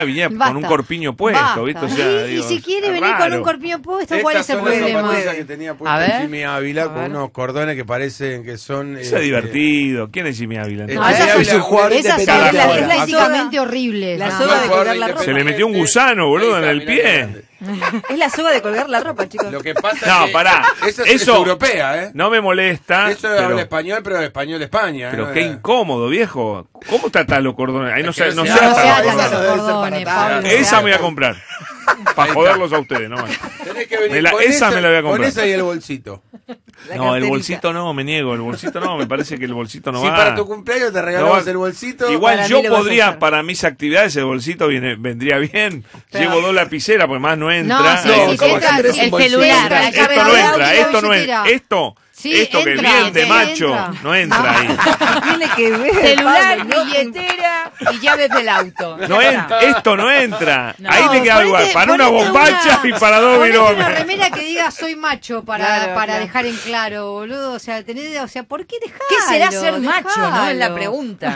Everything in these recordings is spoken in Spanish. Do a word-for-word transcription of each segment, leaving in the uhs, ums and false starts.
venía Basta. con un corpiño puesto, Basta. ¿viste? O sea, y, digo, y si quiere es venir raro. con un corpiño puesto, ¿cuál Estas es el son las problema? zapatillas que tenía A puesto ver. Jimmy Ávila A con ver. unos cordones que parecen que son... Eso es divertido. ¿Quién es Jimmy Ávila? No, No, Jimmy esa Ávila es un jugador es- esa sí es Carajo. la- es ahora. estéticamente horrible. La nada soga más. de colgar la ropa. Se le metió un gusano, boludo, en el pie. Es la soga de colgar la ropa, chicos. Lo que pasa No, es que pará. esa es, Eso- es europea, ¿eh? No me molesta. Eso pero, habla español, pero español de España. pero ¿eh? qué incómodo, viejo. ¿Cómo tratás los cordones? Ahí no Es se, que no no se se No ata se los atan cordones. los debe ser para cordones, atar. Pablo. Esa me voy a atan. comprar. Ahí Para está. joderlos a ustedes, no más. Tenés que venir Me la- con esa me la voy a comprar. Con esa y el bolsito. La No, el carterita. bolsito no, me niego. El bolsito no, me parece que el bolsito no si va. para tu cumpleaños te regalamos No va- el bolsito... Igual Para yo mí lo vas a podría, usar. para mis actividades, el bolsito viene, vendría bien. Pero- Llevo dos lapiceras, porque más no entra. No, sí, Ahí- sí, ¿cómo entra, que tenés un el bolsito? celular, la Esto llave no de auto y entra, la esto no billetera. entra. Esto, Sí, esto que entra, bien de sí, macho, entra. no entra ahí. Tiene que ver. Celular, Pablo, ¿no? billetera y llaves del auto. No Ya en- está. esto no entra. No. Ahí le queda Ponete- igual. Para una ponete bombacha una- y para dos ponete bilones. una remera que diga soy macho para, Claro, para claro. dejar en claro, boludo. O sea, tenés, o sea, ¿por qué dejarlo? ¿Qué será ser macho, no? Es la Dejalo. pregunta.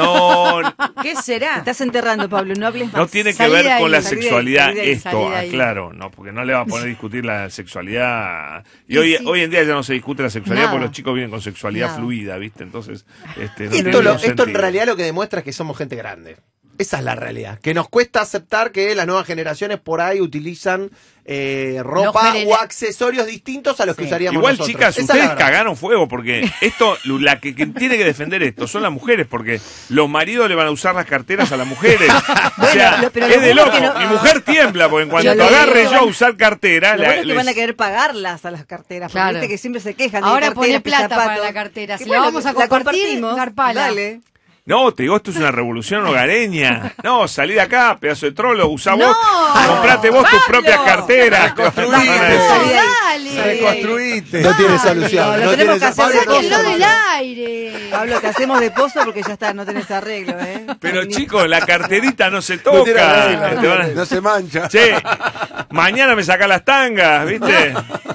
No, ¿Qué Te será? estás enterrando, Pablo, no hables más. no tiene que Salí ver de ahí, con la salí de ahí, sexualidad salí de ahí, esto, salí de ahí. aclaro, no, porque no le va a poner a discutir la sexualidad. Y Y hoy, sí. hoy en día ya no se discute la sexualidad Nada. porque los chicos vienen con sexualidad Nada. fluida, ¿viste? Entonces, este, no Y tiene esto, lo- ningún esto en sentido. realidad lo que demuestra es que somos gente grande. Esa es la realidad. Que nos cuesta aceptar que las nuevas generaciones por ahí utilizan eh, ropa No genera- o accesorios distintos a los que Sí. usaríamos Igual, nosotros. chicas, Esa es ustedes la verdad. cagaron fuego porque esto, la que, que tiene que defender esto son las mujeres, porque los maridos le van a usar las carteras a las mujeres. O sea, lo- pero lo es de bueno loco. es que no- Mi mujer tiembla porque en cuanto lo agarre bueno- yo a usar cartera, Lo la- bueno es que les- van a querer pagarlas a las carteras, porque Claro. viste que siempre se quejan. de Ahora carteras, pone que plata zapatos. para la cartera. Que Si la vamos a compartir, compartimos, garpala. Dale. No, te digo, esto es una revolución hogareña. No, salí de acá, pedazo de trolo, usá No. vos, comprate vos tus Pablo. propias carteras. Reconstruí. Van a No, decir. Salí de ahí. dale. Reconstruiste. No tiene Dale. solución. No, lo no tenemos tiene que hacer de Pablo, Sáquenlo pozo. del aire. Pablo, te hacemos de pozo porque ya está, no tenés arreglo, ¿eh? Pero chicos, la carterita no se No tiene toca. arreglo. Te van a- No se mancha. Che, mañana me sacás las tangas, ¿viste?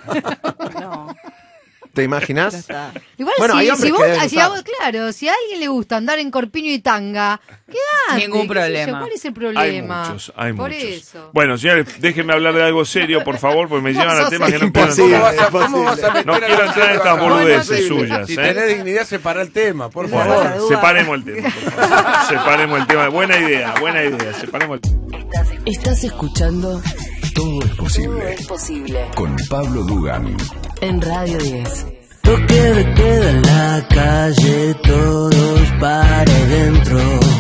No, ¿Te ya imaginas? está. Igual Bueno, hay si, hombres si que vos, deben si a usar. vos- claro, si a alguien le gusta andar en corpiño y tanga, quedate. Ningún qué sé yo, problema. ¿Cuál es el Hay problema? muchos, hay Por muchos. eso. Bueno, señores, déjenme hablar de algo serio, por favor, porque me Vos llevan a sos temas que no imposible. quiero ¿Cómo vas a, Imposible. cómo vas a meter No a quiero entrar en nosotros estas acá? boludeces No, no, suyas. Si ¿eh? tenés dignidad, separa el tema, por Esa favor. es la duda. Separemos el tema, por favor. Separemos el tema. Buena idea, buena idea. Separemos el tema. Estás escuchando Todo es Todo posible es posible con Pablo Dugan. en Radio diez. Toque de queda en la calle, todos para adentro.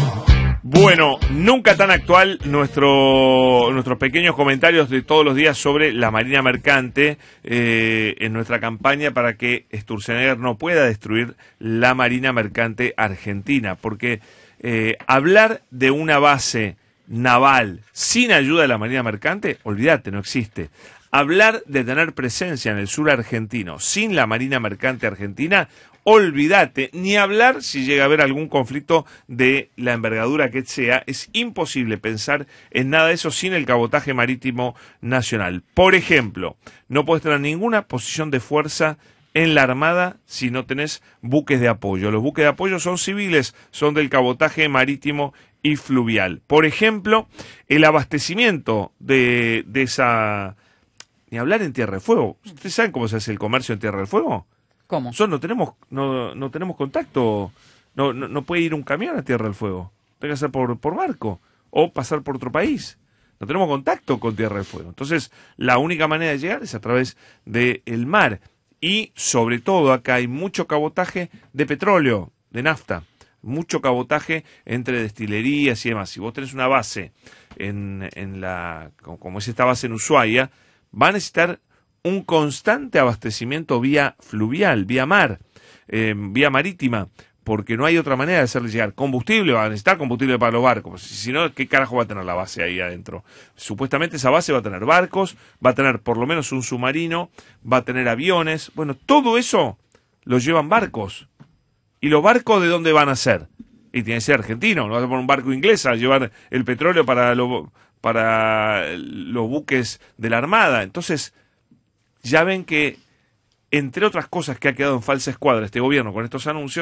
Bueno, nunca tan actual nuestro, nuestros pequeños comentarios de todos los días sobre la Marina Mercante eh, en nuestra campaña para que Sturzenegger no pueda destruir la Marina Mercante Argentina, porque eh, hablar de una base naval sin ayuda de la Marina Mercante, olvídate, no existe. Hablar de tener presencia en el sur argentino sin la Marina Mercante Argentina, olvídate, ni hablar si llega a haber algún conflicto de la envergadura que sea, es imposible pensar en nada de eso sin el cabotaje marítimo nacional. Por ejemplo, no puedes tener ninguna posición de fuerza en la Armada si no tenés buques de apoyo. Los buques de apoyo son civiles, son del cabotaje marítimo y fluvial. Por ejemplo, el abastecimiento de, de esa... Ni hablar en Tierra del Fuego. ¿Ustedes saben cómo se hace el comercio en Tierra del Fuego? ¿Cómo? Nosotros no tenemos, no, no tenemos contacto, no, no, no puede ir un camión a Tierra del Fuego, tiene que ser por, por barco o pasar por otro país. No tenemos contacto con Tierra del Fuego. Entonces, la única manera de llegar es a través del mar. Y, sobre todo, acá hay mucho cabotaje de petróleo, de nafta, mucho cabotaje entre destilerías y demás. Si vos tenés una base, en, en la como, como es esta base en Ushuaia, va a necesitar un constante abastecimiento vía fluvial, vía mar, eh, vía marítima, porque no hay otra manera de hacerle llegar combustible, va a necesitar combustible para los barcos, si, si no, ¿qué carajo va a tener la base ahí adentro? Supuestamente esa base va a tener barcos, va a tener por lo menos un submarino, va a tener aviones, bueno, todo eso lo llevan barcos. ¿Y los barcos de dónde van a ser? Y tiene que ser argentino, no vas a poner un barco inglés a llevar el petróleo para, lo, para los buques de la Armada. Entonces, ya ven que, entre otras cosas que ha quedado en falsa escuadra este gobierno con estos anuncios,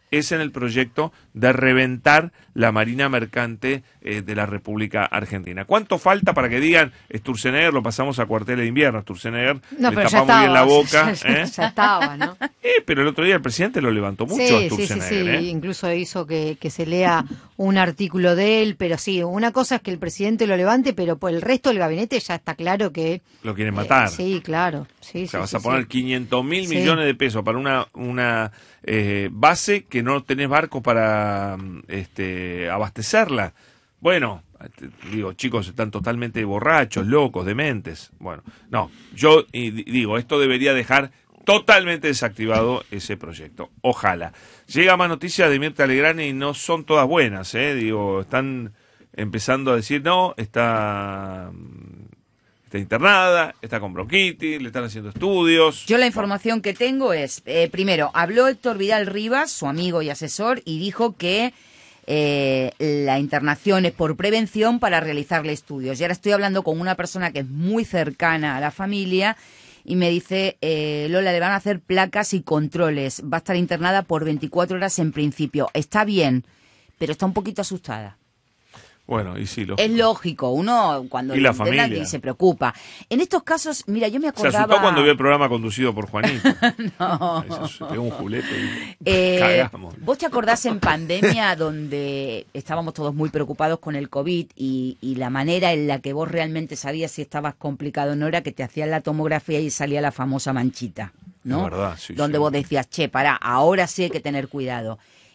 es en el proyecto de reventar la marina mercante eh, de la República Argentina. ¿Cuánto falta para que digan Sturzenegger lo pasamos a cuartel de invierno? Sturzenegger No, le pero ya tapamos bien la estaba, boca. ya, ¿eh? ya estaba, ¿no? Eh, pero el otro día el presidente lo levantó mucho a Sí, sí, sí, Sturzenegger. sí. ¿eh? Incluso hizo que, que se lea un artículo de él, pero sí, una cosa es que el presidente lo levante, pero por el resto del gabinete ya está claro que... Lo quieren matar. Eh, sí, claro. Sí, O sea, sí, vas sí, a poner sí. quinientos mil Sí. millones de pesos para una una eh, base que no tenés barcos para mm, este, abastecerla. Bueno, te- digo, chicos, están totalmente borrachos, locos, dementes. Bueno, no, yo y di- digo, esto debería dejar totalmente desactivado ese proyecto. Ojalá. Llega más noticias de Mirta Legrand y no son todas buenas, ¿eh? Digo, están empezando a decir, no, está... Está internada, está con bronquitis, le están haciendo estudios. Yo la información que tengo es, eh, primero, habló Héctor Vidal Rivas, su amigo y asesor, y dijo que eh, la internación es por prevención para realizarle estudios. Y ahora estoy hablando con una persona que es muy cercana a la familia y me dice, eh, Lola, le van a hacer placas y controles. Va a estar internada por veinticuatro horas en principio. Está bien, pero está un poquito asustada. Bueno, y sí, lo... Es lógico, uno cuando Y la le internan familia. y se preocupa. En estos casos, mira, yo me Se acordaba... asustó cuando vio el programa conducido por Juanito. No. Ahí se pegó un julepe y Eh, cagamos. ¿Vos te acordás en pandemia donde estábamos todos muy preocupados con el COVID y, y la manera en la que vos realmente sabías si estabas complicado o no era que te hacían la tomografía y salía la famosa manchita, ¿no? Es verdad, sí, Donde sí. vos decías, che, pará, ahora sí hay que tener cuidado.